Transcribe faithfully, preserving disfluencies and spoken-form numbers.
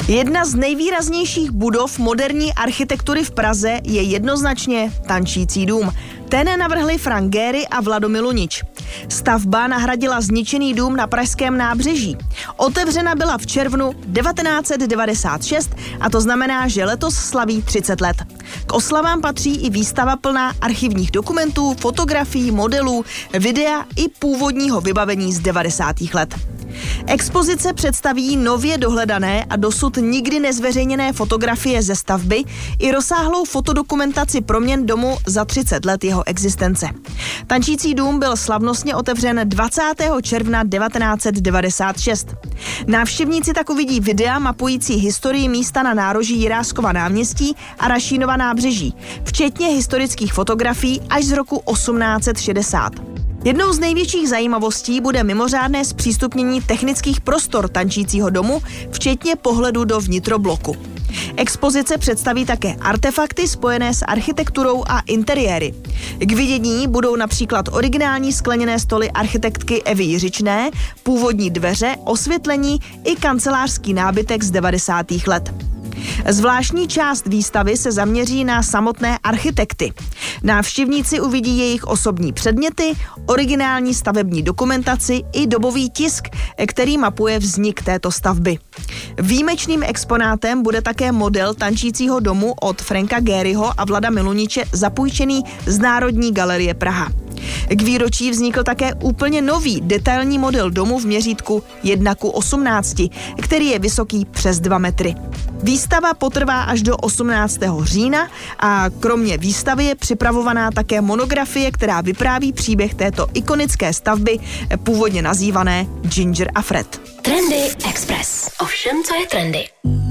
Jedna z nejvýraznějších budov moderní architektury v Praze je jednoznačně Tančící dům. Ten navrhli Frank Gehry a Vlado Milunič. Stavba nahradila zničený dům na pražském nábřeží. Otevřena byla v červnu devatenáct set devadesát šest a to znamená, že letos slaví třicet let. K oslavám patří i výstava plná archivních dokumentů, fotografií, modelů, videa i původního vybavení z devadesátých let. Expozice představí nově dohledané a dosud nikdy nezveřejněné fotografie ze stavby i rozsáhlou fotodokumentaci proměn domu za třicet let jeho existence. Tančící dům byl slavnostně otevřen dvacátého června devatenáct set devadesát šest. Návštěvníci tak uvidí videa mapující historii místa na nároží Jiráskova náměstí a Rašínova nábřeží, včetně historických fotografií až z roku osmnáct set šedesát. Jednou z největších zajímavostí bude mimořádné zpřístupnění technických prostor Tančícího domu, včetně pohledu do vnitrobloku. Expozice představí také artefakty spojené s architekturou a interiéry. K vidění budou například originální skleněné stoly architektky Evy Jiřičné, původní dveře, osvětlení i kancelářský nábytek z devadesátých let. Zvláštní část výstavy se zaměří na samotné architekty. Návštěvníci uvidí jejich osobní předměty, originální stavební dokumentaci i dobový tisk, který mapuje vznik této stavby. Výjimečným exponátem bude také model Tančícího domu od Franka Gehryho a Vlada Miluniče zapůjčený z Národní galerie Praha. K výročí vznikl také úplně nový detailní model domu v měřítku jedna ku osmnácti, který je vysoký přes dva metry. Výstava potrvá až do osmnáctého října a kromě výstavy je připravovaná také monografie, která vypráví příběh této ikonické stavby, původně nazývané Ginger a Fred. Trendy Express. Ovšem, co je trendy.